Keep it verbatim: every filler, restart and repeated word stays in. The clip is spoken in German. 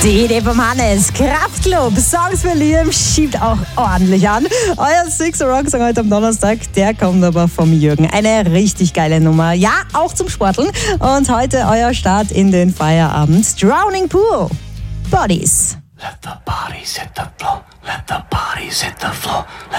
Die Idee vom Hannes, Kraftklub, Songs für Liam, schiebt auch ordentlich an. Euer Six Rock Song heute am Donnerstag, der kommt aber vom Jürgen. Eine richtig geile Nummer, ja, auch zum Sporteln. Und heute euer Start in den Feierabend. Drowning Pool, Bodies. Let the bodies hit the floor. Let the bodies hit the floor. Let